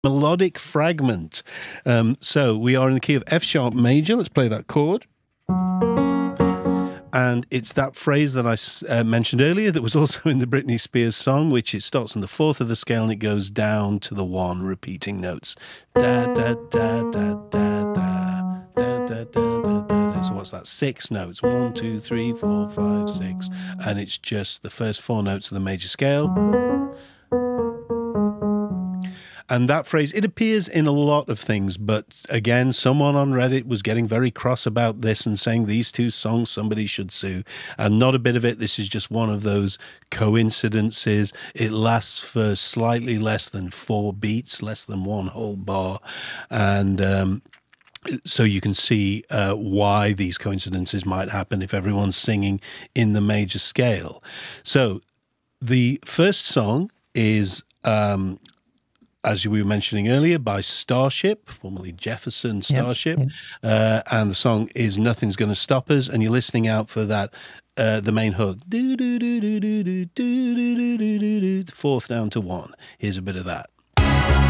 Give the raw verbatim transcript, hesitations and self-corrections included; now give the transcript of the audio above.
melodic fragment. Um, so we are in the key of F sharp major. Let's play that chord. And it's that phrase that I uh, mentioned earlier that was also in the Britney Spears song, which it starts on the fourth of the scale and it goes down to the one, repeating notes. Da, da, da, da, da, da, da, da, da, da, da. So what's that? Six notes. One, two, three, four, five, six. And it's just the first four notes of the major scale. And that phrase, it appears in a lot of things, but again, someone on Reddit was getting very cross about this and saying these two songs somebody should sue. And not a bit of it. This is just one of those coincidences. It lasts for slightly less than four beats, less than one whole bar. And um, so you can see uh, why these coincidences might happen if everyone's singing in the major scale. So the first song is... Um, as we were mentioning earlier, by Starship, formerly Jefferson Starship. Yep, yep. Uh, and the song is Nothing's Gonna Stop Us. And you're listening out for that, uh, the main hook. Do, do, do, do, do, do, do, do, do, do, do, fourth down to one. Here's a bit of that.